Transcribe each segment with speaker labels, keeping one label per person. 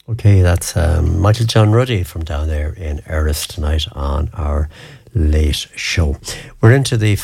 Speaker 1: Okay, that's Michael John Ruddy from down there in Erris tonight on our late show. We're into the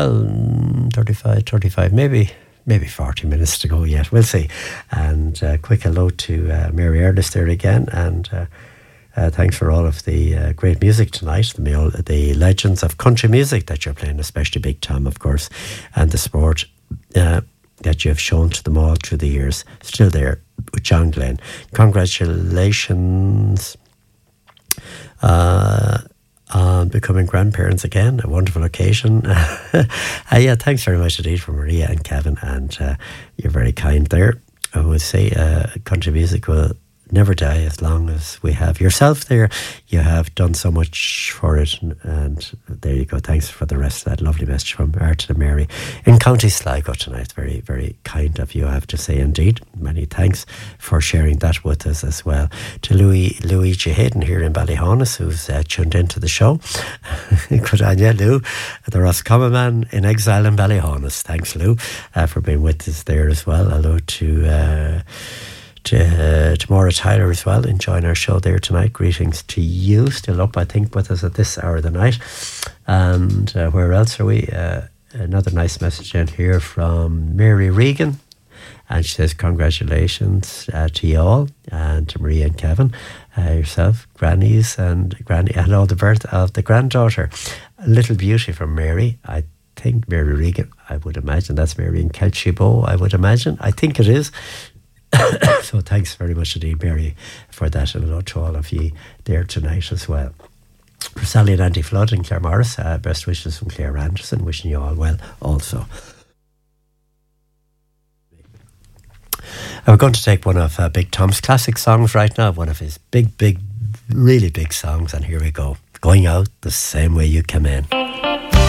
Speaker 1: 35, maybe 40 minutes to go yet. We'll see. And quick hello to Mary Ernest there again, and thanks for all of the great music tonight, the legends of country music that you're playing, especially Big Tom, of course, and the sport that you have shown to them all through the years. Still there with John Glenn. Congratulations on becoming grandparents again. A wonderful occasion. Yeah, thanks very much indeed for Maria and Kevin, and you're very kind there. I would say country music will never die as long as we have yourself there. You have done so much for it, and there you go. Thanks for the rest of that lovely message from Arta and Mary in County Sligo tonight. Very, very kind of you, I have to say indeed. Many thanks for sharing that with us as well. To Luigi Hayden here in Ballyhonus, who's tuned into the show. Good on you, Lou, the Roscommon man in exile in Ballyhonus. Thanks, Lou, for being with us there as well. Hello to Maura Tyler as well, enjoying our show there tonight. Greetings to you, still up I think with us at this hour of the night. And where else are we? Another nice message in here from Mary Regan, and she says congratulations to you all, and to Maria and Kevin, yourself, grannies and all the birth of the granddaughter, a little beauty from Mary. I think Mary Regan, I would imagine that's Mary in Kelchibo, I think it is. So thanks very much indeed, Mary, for that, and hello to all of you there tonight as well. For Sally and Andy Flood and Claire Morris, best wishes from Claire Anderson, wishing you all well also. We're going to take one of Big Tom's classic songs right now, one of his big, really big songs, and here we go. Going Out the Same Way You Came In.